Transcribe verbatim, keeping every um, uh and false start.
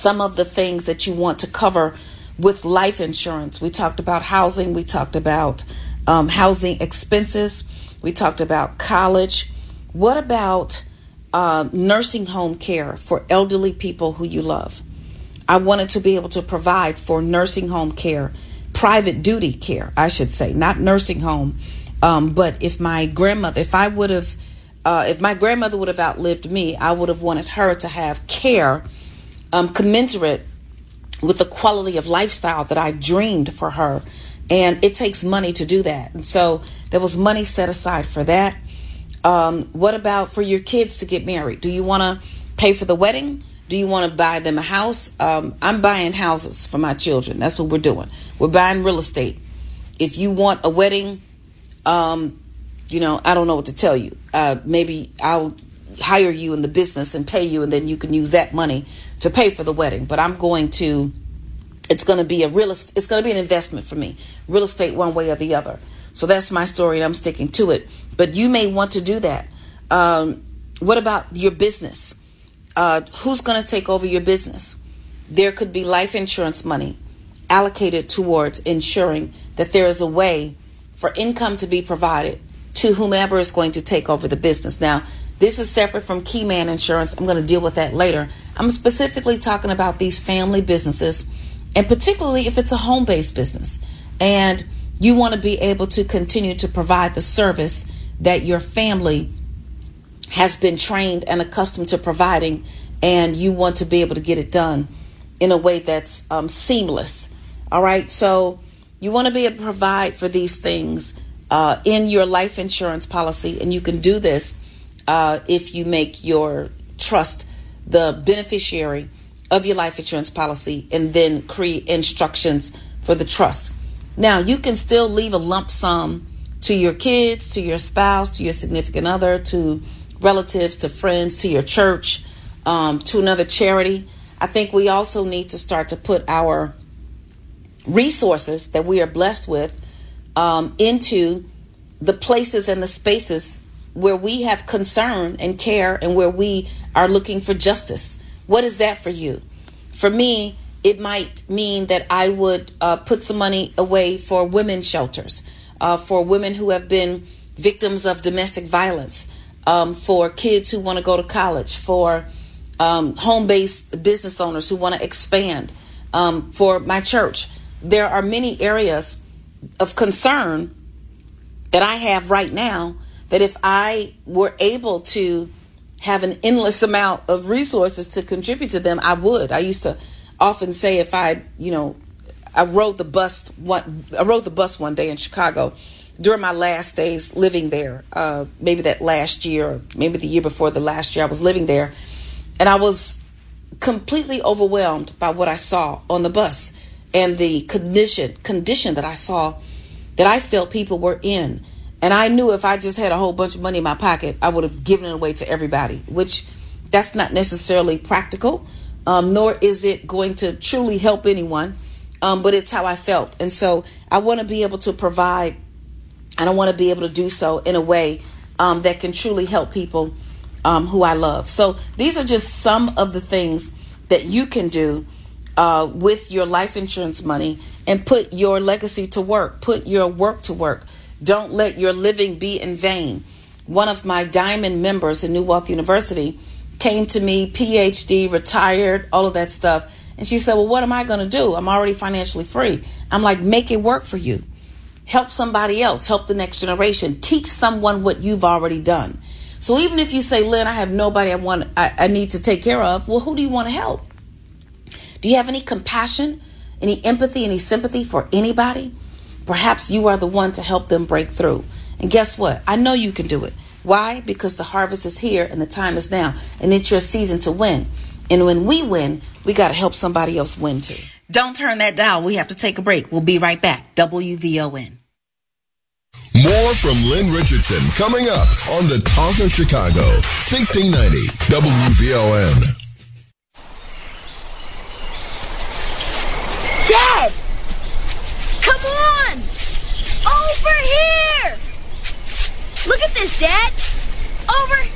some of the things that you want to cover with life insurance. We talked about housing. We talked about um, housing expenses. We talked about college. What about uh, nursing home care for elderly people who you love? I wanted to be able to provide for nursing home care, private duty care, I should say, not nursing home. Um, but if my grandmother, if I would have, uh, if my grandmother would have outlived me, I would have wanted her to have care um, commensurate with the quality of lifestyle that I dreamed for her. And it takes money to do that. And so there was money set aside for that. Um, what about for your kids to get married? Do you want to pay for the wedding? Do you want to buy them a house? Um, I'm buying houses for my children. That's what we're doing. We're buying real estate. If you want a wedding, um, you know, I don't know what to tell you. Uh, maybe I'll hire you in the business and pay you, and then you can use that money to pay for the wedding. But I'm going to, it's going to be a real, it's going to be an investment for me, real estate one way or the other. So that's my story, and I'm sticking to it. But you may want to do that. Um, what about your business? Uh, who's going to take over your business? There could be life insurance money allocated towards ensuring that there is a way for income to be provided to whomever is going to take over the business. Now, this is separate from Key Man Insurance. I'm going to deal with that later. I'm specifically talking about these family businesses, and particularly if it's a home-based business and you want to be able to continue to provide the service that your family has been trained and accustomed to providing, and you want to be able to get it done in a way that's um, seamless. All right. So you want to be able to provide for these things uh, in your life insurance policy. And you can do this uh, if you make your trust the beneficiary of your life insurance policy and then create instructions for the trust. Now, you can still leave a lump sum to your kids, to your spouse, to your significant other, to relatives, to friends, to your church, um, to another charity. I think we also need to start to put our resources that we are blessed with um, into the places and the spaces where we have concern and care and where we are looking for justice. What is that for you? For me, it might mean that I would uh, put some money away for women's shelters, uh, for women who have been victims of domestic violence, um, for kids who want to go to college, for um, home-based business owners who want to expand, um, for my church. There are many areas of concern that I have right now that if I were able to have an endless amount of resources to contribute to them, I would. I used to often say if I, you know, I rode the bus one, I rode the bus one day in Chicago during my last days living there. Uh, maybe that last year, or maybe the year before the last year I was living there. And I was completely overwhelmed by what I saw on the bus and the condition, condition that I saw that I felt people were in. And I knew if I just had a whole bunch of money in my pocket, I would have given it away to everybody, which that's not necessarily practical, um, nor is it going to truly help anyone. Um, but it's how I felt. And so I want to be able to provide, and I want to be able to do so in a way um, that can truly help people um, who I love. So these are just some of the things that you can do uh, with your life insurance money and put your legacy to work, put your work to work. Don't let your living be in vain. One of my diamond members in New Wealth University came to me, P H D, retired, all of that stuff. And she said, well, what am I going to do? I'm already financially free. I'm like, make it work for you. Help somebody else. Help the next generation. Teach someone what you've already done. So even if you say, Lynn, I have nobody I want, I, I need to take care of. Well, who do you want to help? Do you have any compassion, any empathy, any sympathy for anybody? Perhaps you are the one to help them break through. And guess what? I know you can do it. Why? Because the harvest is here and the time is now. And it's your season to win. And when we win, we got to help somebody else win too. Don't turn that dial. We have to take a break. We'll be right back. W V O N. More from Lynn Richardson coming up on the Talk of Chicago, sixteen ninety W V O N. Dad! Come on! Over here! Look at this, Dad! Over